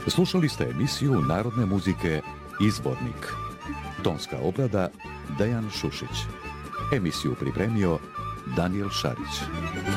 Slušali ste emisiju narodne muzike Izvornik. Tonska obrada Dejan Šušić. Emisiju pripremio Danijel Šarić.